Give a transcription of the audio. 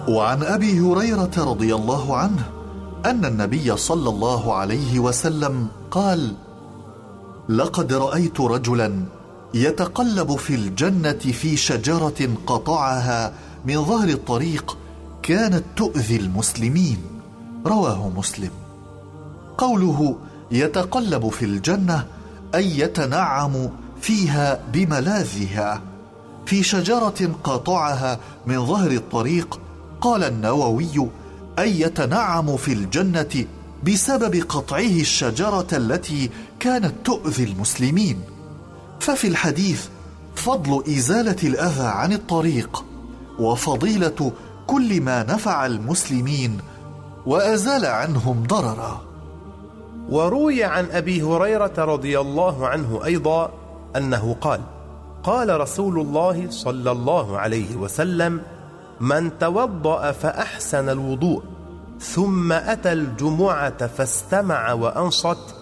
وعن أبي هريرة رضي الله عنه أن النبي صلى الله عليه وسلم قال: لقد رأيت رجلا يتقلب في الجنة في شجرة قطعها من ظهر الطريق كانت تؤذي المسلمين. رواه مسلم. قوله يتقلب في الجنة أي يتنعم فيها بملاذها. في شجرة قطعها من ظهر الطريق، قال النووي أي يتنعم في الجنة بسبب قطعه الشجرة التي كانت تؤذي المسلمين. ففي الحديث فضل إزالة الأذى عن الطريق، وفضيلة كل ما نفع المسلمين وأزال عنهم ضررا. وروي عن أبي هريرة رضي الله عنه أيضا أنه قال: قال رسول الله صلى الله عليه وسلم: من توضأ فأحسن الوضوء ثم أتى الجمعة فاستمع وأنصت